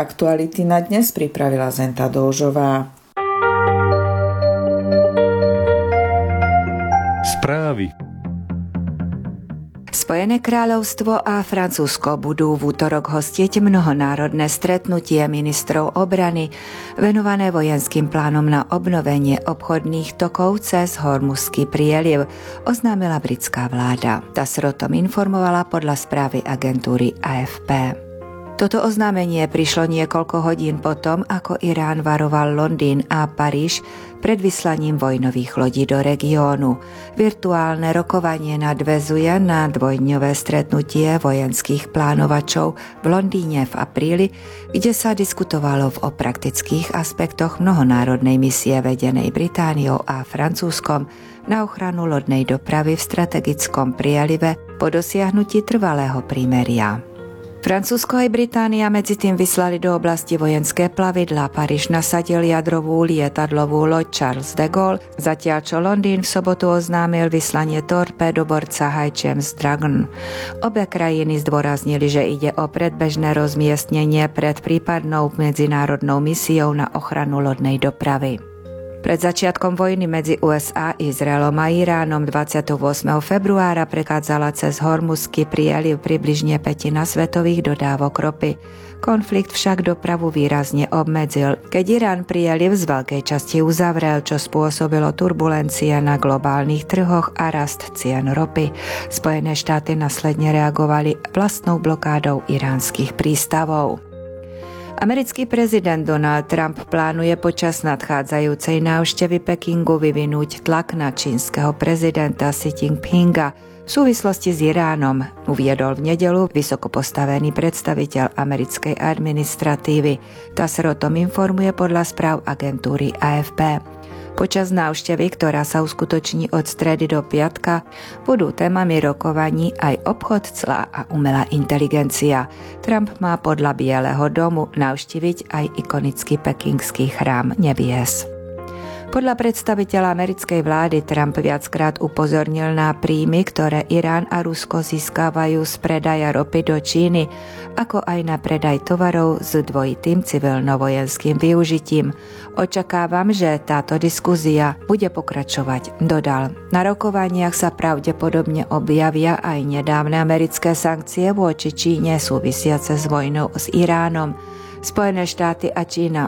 Aktuality na dnes pripravila Zenta Dóžová. Správy. Spojené kráľovstvo a Francúzsko budú v útorok hostiť mnohonárodné stretnutie ministrov obrany venované vojenským plánom na obnovenie obchodných tokov cez Hormuzský prieliv, oznámila britská vláda. TASR o tom informovala podľa správy agentúry AFP. Toto oznámenie prišlo niekoľko hodín potom, ako Irán varoval Londýn a Paríž pred vyslaním vojnových lodí do regiónu. Virtuálne rokovanie nadväzuje na dvojdňové stretnutie vojenských plánovačov v Londýne v apríli, kde sa diskutovalo o praktických aspektoch mnohonárodnej misie vedenej Britániou a Francúzskom na ochranu lodnej dopravy v strategickom prielive po dosiahnutí trvalého prímeria. Francúzsko aj Británia medzi tým vyslali do oblasti vojenské plavidlá. Paríž nasadil jadrovú lietadlovú loď Charles de Gaulle, zatiaľ čo Londýn v sobotu oznámil vyslanie torpédoborca High James Dragon. Obe krajiny zdôraznili, že ide o predbežné rozmiestnenie pred prípadnou medzinárodnou misiou na ochranu lodnej dopravy. Pred začiatkom vojny medzi USA, Izraelom a Iránom 28. februára prechádzala cez Hormuzský prieliv približne pätina svetových dodávok ropy. Konflikt však dopravu výrazne obmedzil, keď Irán prieliv z veľkej časti uzavrel, čo spôsobilo turbulencie na globálnych trhoch a rast cien ropy. Spojené štáty následne reagovali vlastnou blokádou iránskych prístavov. Americký prezident Donald Trump plánuje počas nadchádzajúcej návštevy Pekingu vyvinúť tlak na čínskeho prezidenta Xi Jinpinga v súvislosti s Iránom, uviedol v nedeľu vysoko postavený predstaviteľ americkej administratívy. TASR o tom informuje podľa správ agentúry AFP. Počas návštevy, ktorá sa uskutoční od stredy do piatka, budú témami rokovaní aj obchod, clá a umelá inteligencia. Trump má podľa Bieleho domu navštíviť aj ikonický pekingský chrám nebies. Podľa predstaviteľa americkej vlády Trump viackrát upozornil na príjmy, ktoré Irán a Rusko získavajú z predaja ropy do Číny, ako aj na predaj tovarov s dvojitým civilno-vojenským využitím. Očakávam, že táto diskuzia bude pokračovať, dodal. Na rokovaniach sa pravdepodobne objavia aj nedávne americké sankcie voči Číne súvisiace s vojnou s Iránom. Spojené štáty a Čína